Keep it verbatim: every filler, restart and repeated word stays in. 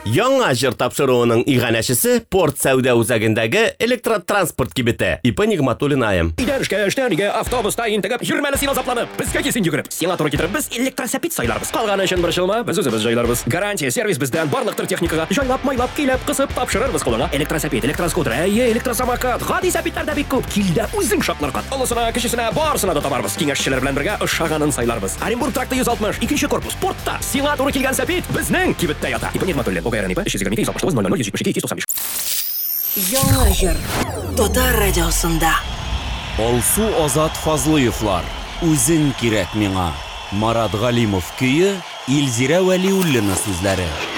Яңа җыр тапшыруының иганәчесе порт сәүдә үзәгендәге электротранспорт кибете. Ипа Нигъматуллин айым. Идәнешкә, эштәнигә, автобуста интегеп, йөрмәле син азапланып, безгә кисен йөгереп. Сиңа туры китереп, без электросәпит сайларбыз. Калганы өчен борчылма, без үзебез җайларбыз. Гарантия сервис бездән барлыктыр техникага. Җайлап, майлап, килеп, кысып тапшырырбыз кулыңа. Электросәпит, электроскутер, әйе, электросамокат, гади сәпитләр дә бик күп. Килдә үзең шатларкат. Олысына, кечесенә, барысына да табарбыз. Киңәшчеләр белән бергә ошаганын сайларбыз. Оренбург тракты йөз алтмыш, икенче корпус, портта. Сиңа туры килгән сәпит безнең кибеттә ята. Ипа Нигъматуллин, ОГРН ипа, өч йөз егерме ике, йөз алтмыш тугыз, ноль ноль, йөз җитмеш ике, йөз туксан биш. Яңа җыр. Татар радиосында. Алсу Азат Фазлыевлар. Үзең кирәк миңа. Марат Галимов көе, Илзирә Вәлиуллина сүзләре.